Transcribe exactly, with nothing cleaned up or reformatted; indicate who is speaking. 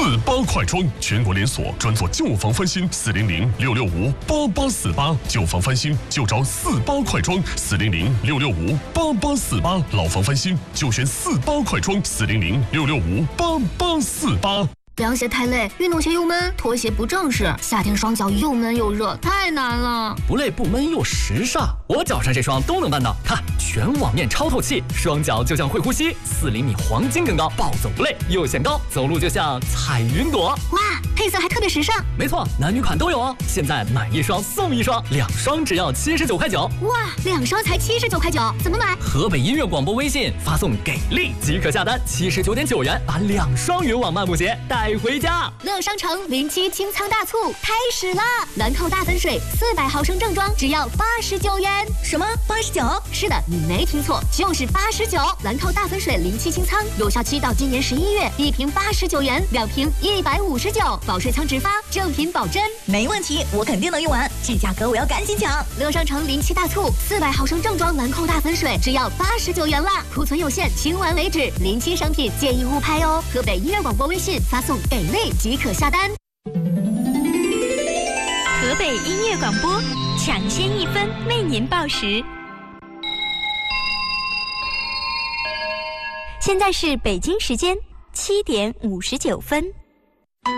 Speaker 1: 八快装，全国连锁，专做旧房翻新，四零零六六五八八四八，旧房翻新就找四八快装，四零零六六五八八四八，老房翻新就选四八快装，四零零六六五八八四八。
Speaker 2: 凉鞋太累，运动鞋又闷，拖鞋不正式，夏天双脚又闷又热，太难了。
Speaker 3: 不累不闷又时尚，我脚上这双都能办到。看，全网面超透气，双脚就像会呼吸，四厘米黄金更高，暴走不累又显高，走路就像踩云朵。
Speaker 2: 哇，配色还特别时尚。
Speaker 3: 没错，男女款都有哦。现在买一双送一双，两双只要七十九块九。
Speaker 2: 哇，两双才七十九块九，怎么买？
Speaker 3: 河北音乐广播微信发送给力即可下单，七十九点九元把两双云网漫步鞋带回家。
Speaker 2: 乐商城零七清仓大促开始啦！兰蔻大粉水四百毫升正装只要八十九元。
Speaker 4: 什么八十九？
Speaker 2: 是的，你没听错，就是八十九。兰蔻大粉水零七清仓有效期到今年十一月，一瓶八十九元，两瓶一百五十九，保水仓直发，正品保真。
Speaker 4: 没问题，我肯定能用完，这价格我要赶紧抢。
Speaker 2: 乐商城零七大促，四百毫升正装兰蔻大粉水只要八十九元啦，库存有限，清完为止。零七商品建议勿拍哦。河北音乐广播微信发送给力即可下单。
Speaker 5: 河北音乐广播，抢先一分为您报时。现在是北京时间七点五十九分。